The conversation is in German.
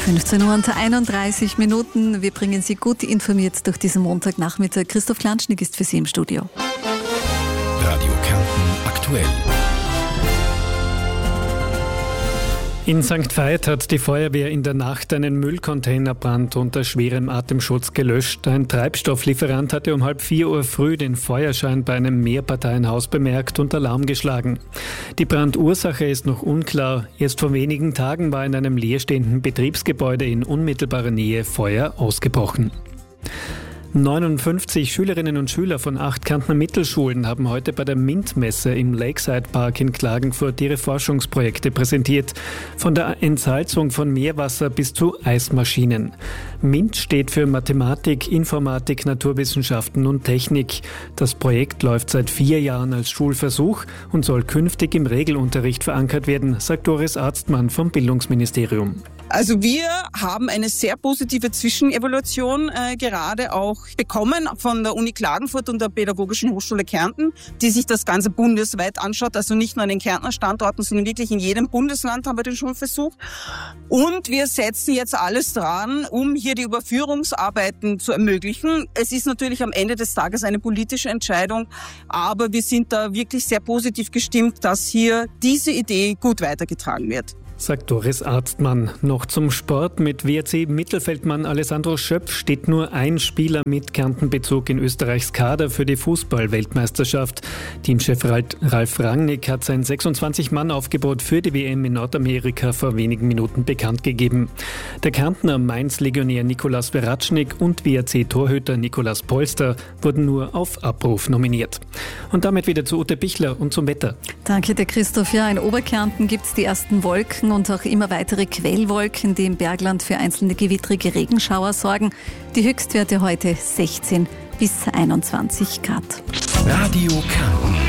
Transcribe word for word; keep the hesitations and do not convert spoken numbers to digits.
fünfzehn Uhr und einunddreißig Minuten. Wir bringen Sie gut informiert durch diesen Montagnachmittag. Christoph Klanschnig ist für Sie im Studio. Radio Kärnten aktuell. In Sankt Veit hat die Feuerwehr in der Nacht einen Müllcontainerbrand unter schwerem Atemschutz gelöscht. Ein Treibstofflieferant hatte um halb vier Uhr früh den Feuerschein bei einem Mehrparteienhaus bemerkt und Alarm geschlagen. Die Brandursache ist noch unklar. Erst vor wenigen Tagen war in einem leerstehenden Betriebsgebäude in unmittelbarer Nähe Feuer ausgebrochen. neunundfünfzig Schülerinnen und Schüler von acht Kärntner Mittelschulen haben heute bei der MINT-Messe im Lakeside Park in Klagenfurt ihre Forschungsprojekte präsentiert. Von der Entsalzung von Meerwasser bis zu Eismaschinen. MINT steht für Mathematik, Informatik, Naturwissenschaften und Technik. Das Projekt läuft seit vier Jahren als Schulversuch und soll künftig im Regelunterricht verankert werden, sagt Doris Arztmann vom Bildungsministerium. Also wir haben eine sehr positive Zwischenevaluation äh, gerade auch bekommen von der Uni Klagenfurt und der Pädagogischen Hochschule Kärnten, die sich das Ganze bundesweit anschaut, also nicht nur an den Kärntner Standorten, sondern wirklich in jedem Bundesland haben wir den Schulversuch. Und wir setzen jetzt alles dran, um hier die Überführungsarbeiten zu ermöglichen. Es ist natürlich am Ende des Tages eine politische Entscheidung, aber wir sind da wirklich sehr positiv gestimmt, dass hier diese Idee gut weitergetragen wird. Sagt Doris Arztmann. Noch zum Sport. Mit W R C-Mittelfeldmann Alessandro Schöpf steht nur ein Spieler mit Kärntenbezug in Österreichs Kader für die Fußball-Weltmeisterschaft. Teamchef Ralf Rangnick hat sein sechsundzwanzig-Mann-Aufgebot für die W M in Nordamerika vor wenigen Minuten bekannt gegeben. Der Kärntner Mainz-Legionär Nicolas Veratschnik und W R C-Torhüter Nikolaus Polster wurden nur auf Abruf nominiert. Und damit wieder zu Ute Bichler und zum Wetter. Danke dir, Christoph. Ja, in Oberkärnten gibt es die ersten Wolken und auch immer weitere Quellwolken, die im Bergland für einzelne gewittrige Regenschauer sorgen. Die Höchstwerte heute sechzehn bis einundzwanzig Grad. Radio Kärnten.